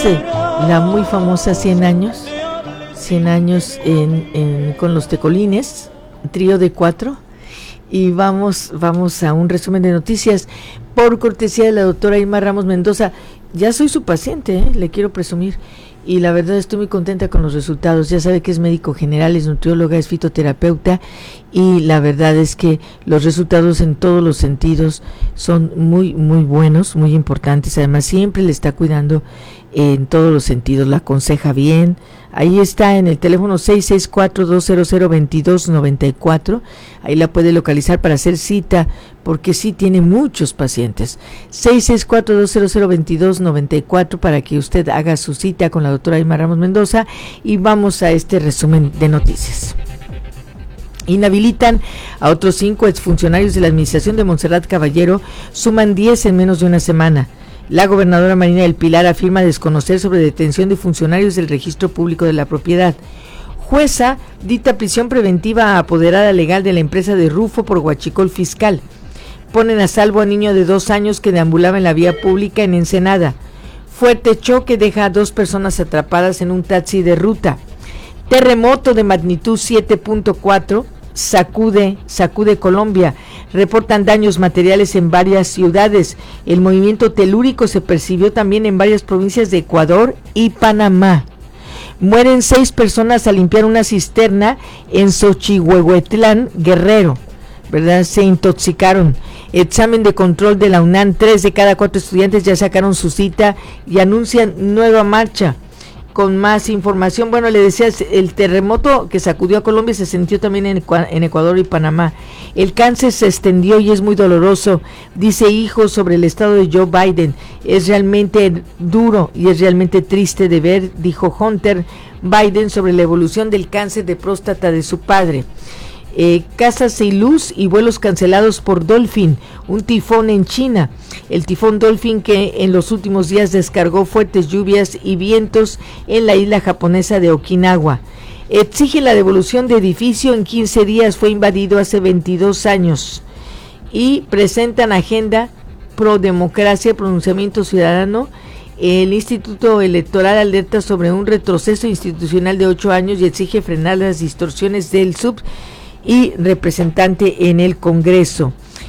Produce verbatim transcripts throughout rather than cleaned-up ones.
eh, la muy famosa cien años, cien años en, en, con los Tecolines, trío de cuatro, y vamos, vamos a un resumen de noticias por cortesía de la doctora Irma Ramos Mendoza. Ya soy su paciente, ¿eh? Le quiero presumir. Y la verdad estoy muy contenta con los resultados. Ya sabe que es médico general, es nutrióloga, es fitoterapeuta, y la verdad es que los resultados en todos los sentidos son muy, muy buenos, muy importantes. Además siempre le está cuidando en todos los sentidos, la aconseja bien. Ahí está en el teléfono seis seis cuatro, dos cero cero, dos dos nueve cuatro, ahí la puede localizar para hacer cita, porque sí tiene muchos pacientes. seis seis cuatro, dos cero cero, dos dos nueve cuatro para que usted haga su cita con la doctora Irma Ramos Mendoza, y vamos a este resumen de noticias. Inhabilitan a otros cinco exfuncionarios de la administración de Montserrat Caballero, suman diez en menos de una semana. La gobernadora Marina del Pilar afirma desconocer sobre detención de funcionarios del Registro Público de la Propiedad. Jueza dicta prisión preventiva a apoderada legal de la empresa de Rufo por huachicol fiscal. Ponen a salvo a niño de dos años que deambulaba en la vía pública en Ensenada. Fuerte choque deja a dos personas atrapadas en un taxi de ruta. Terremoto de magnitud siete punto cuatro sacude, sacude Colombia. Reportan daños materiales en varias ciudades. El movimiento telúrico se percibió también en varias provincias de Ecuador y Panamá. Mueren seis personas al limpiar una cisterna en Xochihuehuetlán, Guerrero, ¿verdad? Se intoxicaron. Examen de control de la UNAM, tres de cada cuatro estudiantes ya sacaron su cita y anuncian nueva marcha. Con más información, bueno, le decía, el terremoto que sacudió a Colombia se sintió también en, en Ecuador y Panamá. El cáncer se extendió y es muy doloroso, dice hijo sobre el estado de Joe Biden. Es realmente duro y es realmente triste de ver, dijo Hunter Biden sobre la evolución del cáncer de próstata de su padre. Eh, casas sin luz y vuelos cancelados por Dolphin, un tifón en China. El tifón Dolphin, que en los últimos días descargó fuertes lluvias y vientos en la isla japonesa de Okinawa. Exige la devolución de edificio en quince días, fue invadido hace veintidós años. Y presentan agenda pro democracia, pronunciamiento ciudadano. El Instituto Electoral alerta sobre un retroceso institucional de ocho años y exige frenar las distorsiones del sub y representante en el Congreso.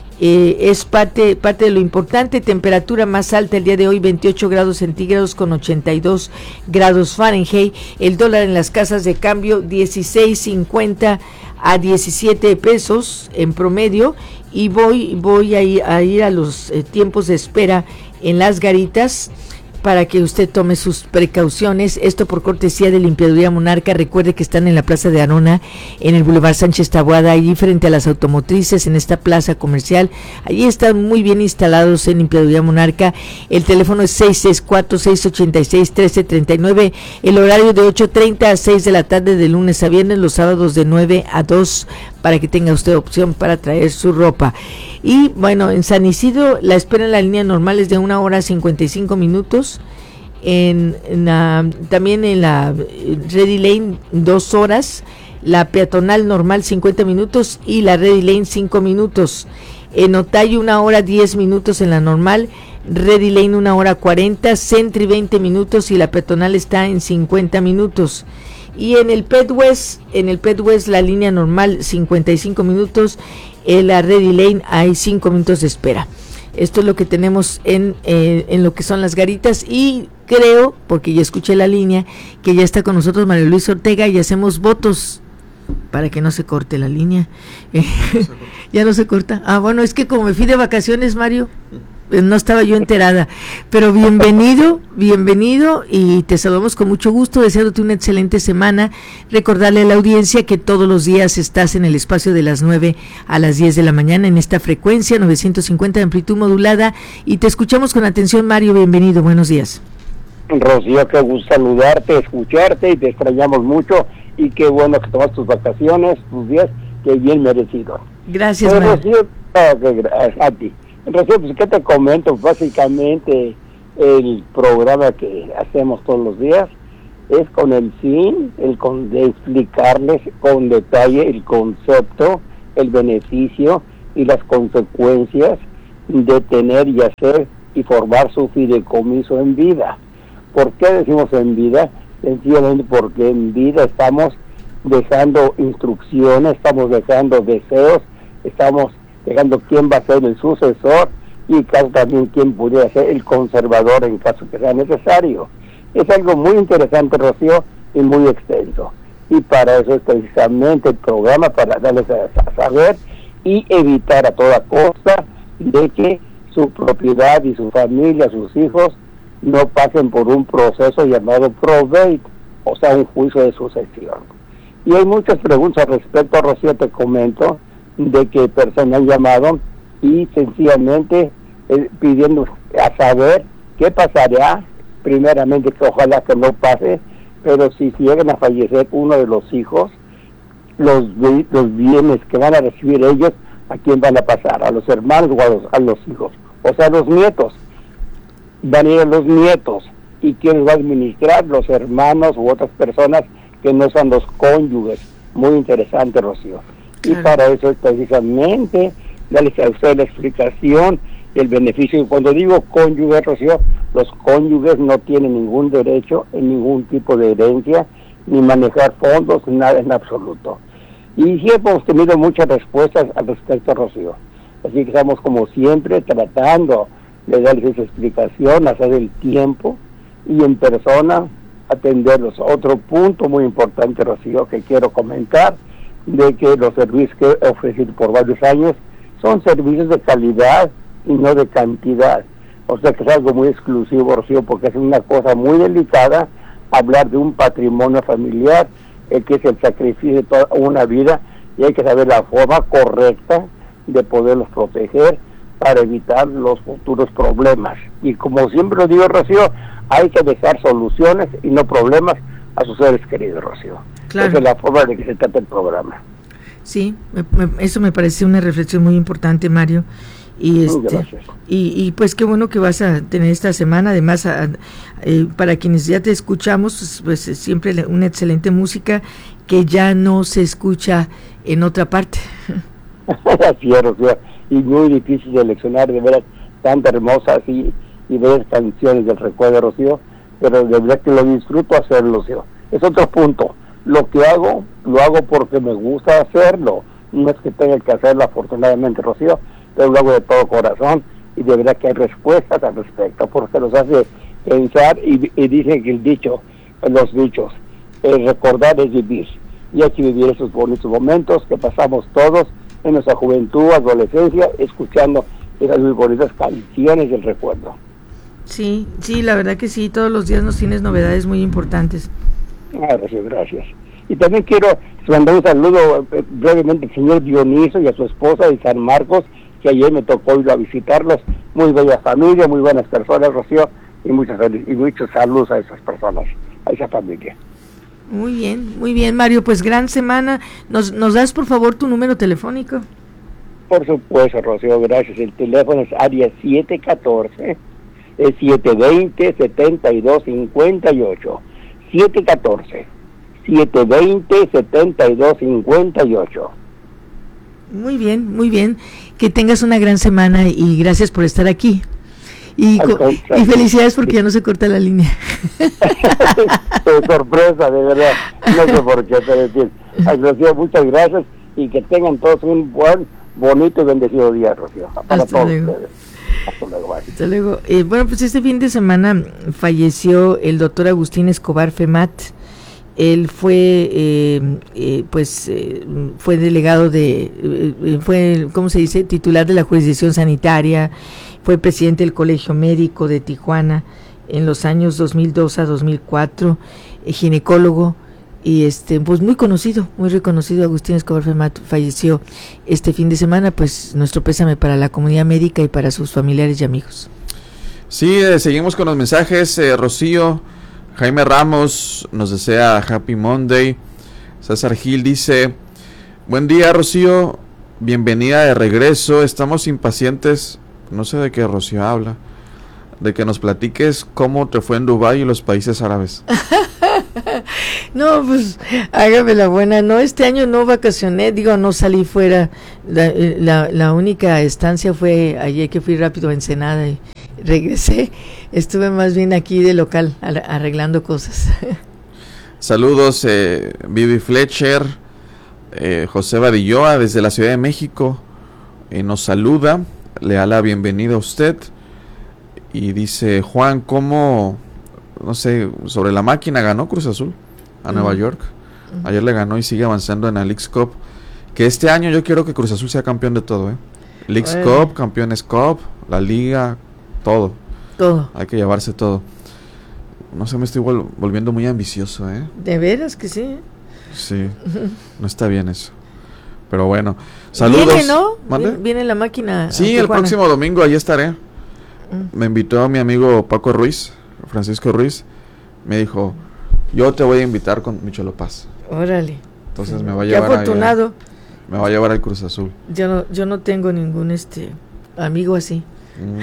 Eh, es parte, parte de lo importante. Temperatura más alta el día de hoy, veintiocho grados centígrados con ochenta y dos grados Fahrenheit. El dólar en las casas de cambio dieciséis cincuenta a diecisiete pesos en promedio. Y voy, voy a ir a, ir a los eh, tiempos de espera en las garitas, para que usted tome sus precauciones. Esto por cortesía de Limpiaduría Monarca. Recuerde que están en la Plaza de Arona, en el Boulevard Sánchez Taboada, allí frente a las automotrices, en esta plaza comercial. Allí están muy bien instalados en Limpiaduría Monarca. El teléfono es seis seis cuatro, seis ocho seis, uno tres tres nueve. El horario de ocho treinta a seis de la tarde de lunes a viernes, los sábados de nueve a dos, para que tenga usted opción para traer su ropa. Y bueno, en San Isidro la espera en la línea normal es de una hora cincuenta y cinco minutos. En, en la, también en la Ready Lane dos horas, la peatonal normal cincuenta minutos y la Ready Lane cinco minutos. En Otay una hora diez minutos en la normal, Ready Lane una hora cuarenta, Sentry veinte minutos y la peatonal está en cincuenta minutos. Y en el Pet West, en el Pet West la línea normal cincuenta y cinco minutos, en la Ready Lane hay cinco minutos de espera. Esto es lo que tenemos en, eh, en lo que son las garitas, y creo, porque ya escuché la línea, que ya está con nosotros Mario Luis Ortega y hacemos votos para que no se corte la línea. Eh, ya no se corta. Ah, bueno, es que como me fui de vacaciones, Mario, no estaba yo enterada, pero bienvenido, bienvenido y te saludamos con mucho gusto, deseándote una excelente semana. Recordarle a la audiencia que todos los días estás en el espacio de las nueve a las diez de la mañana en esta frecuencia novecientos cincuenta de amplitud modulada, y te escuchamos con atención. Mario, bienvenido, buenos días. Rocío, qué gusto saludarte, escucharte, y te extrañamos mucho, y qué bueno que tomas tus vacaciones, tus días, que bien merecido. Gracias, pues, Mario. Rocío, oh, a ti. Rocío, pues, ¿qué te comento? Básicamente, el programa que hacemos todos los días es con el fin el con, de explicarles con detalle el concepto, el beneficio y las consecuencias de tener y hacer y formar su fideicomiso en vida. ¿Por qué decimos en vida? Sencillamente porque en vida estamos dejando instrucciones, estamos dejando deseos, estamos dejando quién va a ser el sucesor y caso también quién pudiera ser el conservador en caso que sea necesario. Es algo muy interesante, Rocío, y muy extenso. Y para eso es precisamente el programa, para darles a, a saber y evitar a toda costa de que su propiedad y su familia, sus hijos, no pasen por un proceso llamado probate, o sea, un juicio de sucesión. Y hay muchas preguntas al respecto, Rocío, te comento, de que personas han llamado y sencillamente eh, pidiendo a saber qué pasará, primeramente que ojalá que no pase, pero si llegan a fallecer uno de los hijos, los, los bienes que van a recibir ellos, ¿a quién van a pasar? ¿A los hermanos o a los, a los hijos? O sea, los nietos. Van a ir a los nietos. ¿Y quién va a administrar? Los hermanos u otras personas que no son los cónyuges. Muy interesante, Rocío. Claro. Y para eso es precisamente darles a usted la explicación y el beneficio. Y cuando digo cónyuges, Rocío, los cónyuges no tienen ningún derecho en ningún tipo de herencia, ni manejar fondos, nada en absoluto. Y sí hemos tenido muchas respuestas al respecto, Rocío. Así que estamos como siempre tratando de darles esa explicación, hacer el tiempo y en persona atenderlos. Otro punto muy importante, Rocío, que quiero comentar, de que los servicios que he ofrecido por varios años son servicios de calidad y no de cantidad. O sea que es algo muy exclusivo, Rocío, porque es una cosa muy delicada hablar de un patrimonio familiar, el que es el sacrificio de toda una vida, y hay que saber la forma correcta de poderlos proteger para evitar los futuros problemas. Y como siempre lo digo, Rocío, hay que dejar soluciones y no problemas a sus seres queridos, Rocío. Claro. Esa es la forma de que se trata el programa. Sí, me, me, eso me parece una reflexión muy importante, Mario. Y este y, y pues qué bueno que vas a tener esta semana, además a, eh, para quienes ya te escuchamos, pues siempre una excelente música que ya no se escucha en otra parte. Así es, Rocío, y muy difícil de seleccionar de veras tantas hermosas y, y bellas canciones del recuerdo, Rocío, pero de verdad que lo disfruto hacerlo, Rocío. Es otro punto, lo que hago, lo hago porque me gusta hacerlo, no es que tenga que hacerlo afortunadamente, Rocío, pero lo hago de todo corazón y de verdad que hay respuestas al respecto, porque nos hace pensar y, y dicen que el dicho, los dichos, el recordar es vivir, y hay que vivir esos bonitos momentos que pasamos todos en nuestra juventud, adolescencia, escuchando esas muy bonitas canciones del recuerdo. Sí, sí, la verdad que sí, todos los días nos tienes novedades muy importantes. Ah, gracias, gracias. Y también quiero mandar un saludo eh, brevemente al señor Dioniso y a su esposa de San Marcos, que ayer me tocó ir a visitarlos. Muy bella familia, muy buenas personas, Rocío, y muchas y muchos saludos a esas personas, a esa familia. Muy bien, muy bien, Mario, pues gran semana. ¿Nos, nos das por favor tu número telefónico? Por supuesto, Rocío, gracias. El teléfono es área siete uno cuatro, es siete dos cero, siete dos cinco ocho. siete uno cuatro, siete dos cero, siete dos cinco ocho. Muy bien, muy bien. Que tengas una gran semana y gracias por estar aquí. Y, y felicidades porque ya no se corta la línea. De sorpresa, de verdad. No sé por qué te decir. Rocío, muchas gracias y que tengan todos un buen, bonito y bendecido día, Rocío. Para Hasta todos luego. ustedes. Hasta luego. Bye. Hasta luego. Eh, bueno, pues este fin de semana falleció el doctor Agustín Escobar Femat. Él fue, eh, eh, pues, eh, fue delegado de, eh, fue, ¿cómo se dice?, titular de la jurisdicción sanitaria, fue presidente del Colegio Médico de Tijuana en los años dos mil dos a dos mil cuatro, eh, ginecólogo, y este, pues muy conocido, muy reconocido. Agustín Escobar Femat falleció este fin de semana, pues nuestro pésame para la comunidad médica y para sus familiares y amigos. Sí, eh, seguimos con los mensajes, eh, Rocío. Jaime Ramos nos desea Happy Monday. César Gil dice: buen día, Rocío, bienvenida de regreso. Estamos impacientes, no sé de qué Rocío habla, de que nos platiques cómo te fue en Dubái y los países árabes. No, pues hágame la buena. No, este año no vacacioné, digo, no salí fuera. La, la, la única estancia fue ayer que fui rápido a Ensenada y regresé, estuve más bien aquí de local arreglando cosas. Saludos, eh, Vivi Fletcher, eh, José Badilloa desde la Ciudad de México, eh, nos saluda, le da la bienvenida a usted y dice, Juan, ¿cómo, no sé, sobre la máquina ganó Cruz Azul a uh-huh. Nueva York? Uh-huh. Ayer le ganó y sigue avanzando en la Leagues Cup, que este año yo quiero que Cruz Azul sea campeón de todo, ¿eh? Leagues bueno. Cup, Campeones Cup, la Liga, todo. Todo. Hay que llevarse todo. No sé, me estoy vol- volviendo muy ambicioso, ¿eh? De veras que sí. Sí, no está bien eso. Pero bueno, saludos. ¿Viene, no? ¿Viene, viene la máquina? Sí, el próximo domingo, ahí estaré. Mm. Me invitó mi amigo Paco Ruiz, Francisco Ruiz. Me dijo, yo te voy a invitar con mi Cholo Paz. Órale. Entonces sí. me va a Qué llevar afortunado. Allá, me va a llevar al Cruz Azul. Yo no, yo no tengo ningún este amigo así. Mm.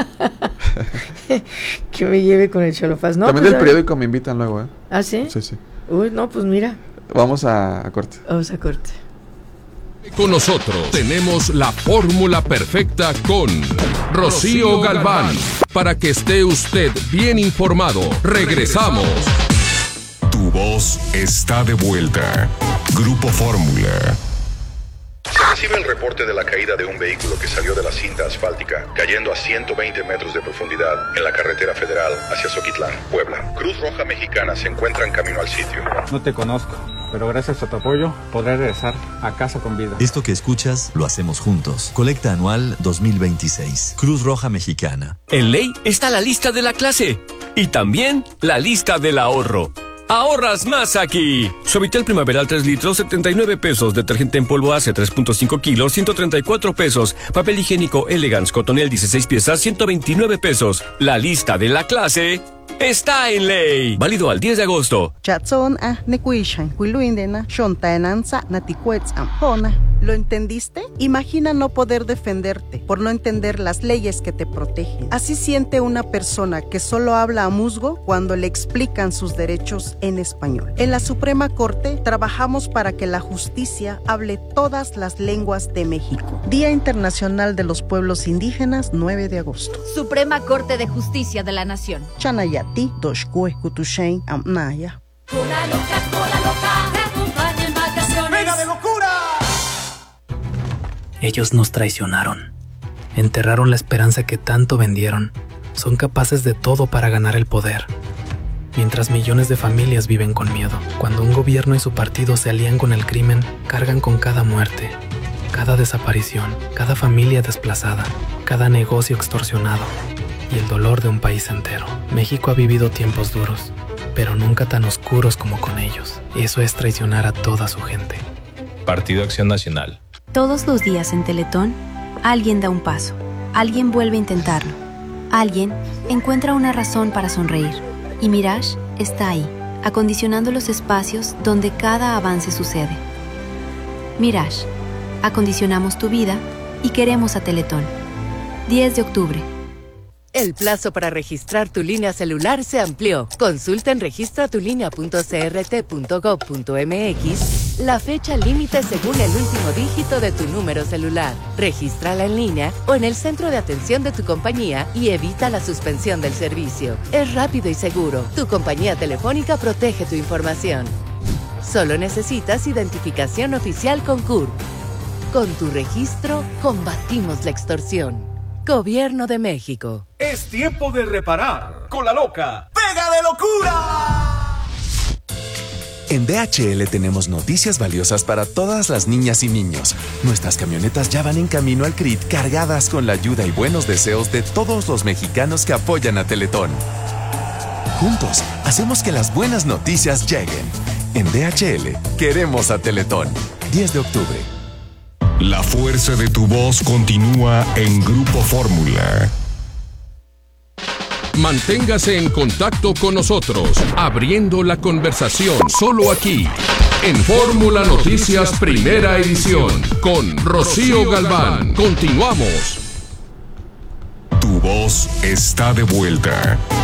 Que me lleve con el Cholo Paz. No, también pues, del periódico me invitan luego, ¿eh? ¿Ah, sí? Sí, sí. Uy, no, pues mira. Vamos a, a corte. Vamos a corte. Con nosotros tenemos la fórmula perfecta con Rocío Galván. Para que esté usted bien informado, regresamos. Tu voz está de vuelta. Grupo Fórmula. Se recibe el reporte de la caída de un vehículo que salió de la cinta asfáltica, cayendo a ciento veinte metros de profundidad en la carretera federal hacia Zoquitlán, Puebla. Cruz Roja Mexicana se encuentra en camino al sitio. No te conozco, pero gracias a tu apoyo podré regresar a casa con vida. Esto que escuchas lo hacemos juntos. Colecta anual dos mil veintiséis. Cruz Roja Mexicana. En ley está la lista de la clase y también la lista del ahorro. ¡Ahorras más aquí! Suavitel Primaveral tres litros, setenta y nueve pesos. Detergente en polvo Ace tres punto cinco kilos, ciento treinta y cuatro pesos. Papel higiénico Elegance Cotonel dieciséis piezas, ciento veintinueve pesos. La lista de la clase está en ley. Válido al diez de agosto. ¿Lo entendiste? Imagina no poder defenderte por no entender las leyes que te protegen. Así siente una persona que solo habla a musgo cuando le explican sus derechos en español. En la Suprema Corte trabajamos para que la justicia hable todas las lenguas de México. Día Internacional de los Pueblos Indígenas, nueve de agosto. Suprema Corte de Justicia de la Nación. Chanayati, Doshkue, Kutushain, Amnaya. Cola loca, cola loca, te acompaña en vacaciones. ¡Venga de locura! Ellos nos traicionaron. Enterraron la esperanza que tanto vendieron. Son capaces de todo para ganar el poder. Mientras millones de familias viven con miedo. Cuando un gobierno y su partido se alían con el crimen, cargan con cada muerte, cada desaparición, cada familia desplazada, cada negocio extorsionado y el dolor de un país entero. México ha vivido tiempos duros, pero nunca tan oscuros como con ellos. Eso es traicionar a toda su gente. Partido Acción Nacional. Todos los días en Teletón, alguien da un paso, alguien vuelve a intentarlo, alguien encuentra una razón para sonreír. Y Mirage está ahí, acondicionando los espacios donde cada avance sucede. Mirage, acondicionamos tu vida y queremos a Teletón. diez de octubre. El plazo para registrar tu línea celular se amplió. Consulta en registra tu línea punto c r t punto gov punto m x la fecha límite según el último dígito de tu número celular. Regístrala en línea o en el centro de atención de tu compañía y evita la suspensión del servicio. Es rápido y seguro. Tu compañía telefónica protege tu información. Solo necesitas identificación oficial con C U R P. Con tu registro, combatimos la extorsión. Gobierno de México. Es tiempo de reparar con la loca. ¡Pega de locura! En D H L tenemos noticias valiosas para todas las niñas y niños. Nuestras camionetas ya van en camino al C R I T cargadas con la ayuda y buenos deseos de todos los mexicanos que apoyan a Teletón. Juntos, hacemos que las buenas noticias lleguen. En D H L, queremos a Teletón. diez de octubre. La fuerza de tu voz continúa en Grupo Fórmula. Manténgase en contacto con nosotros, abriendo la conversación solo aquí, en Fórmula Noticias Primera Edición, con Rocío Galván. Continuamos. Tu voz está de vuelta.